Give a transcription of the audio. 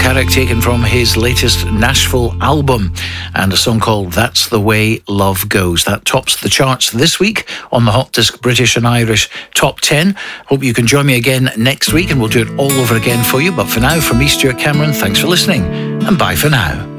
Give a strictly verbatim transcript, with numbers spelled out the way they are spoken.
Carrick, taken from his latest Nashville album, and a song called That's the Way Love Goes. That tops the charts this week on the Hot Disc British and Irish Top ten. Hope you can join me again next week and we'll do it all over again for you. But for now, from me, Stuart Cameron, thanks for listening and bye for now.